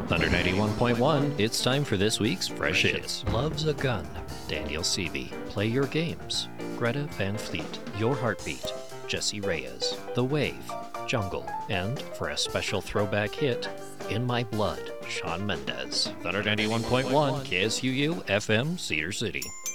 Thunder 91.1, it's time for this week's Fresh Hits. Loves a Gun, Daniel Seavey. Play Your Games, Greta Van Fleet. Your Heartbeat, Jesse Reyes. The Wave, Jungle. And for a special throwback hit, In My Blood, Shawn Mendes. Thunder 91.1, KSUU FM, Cedar City.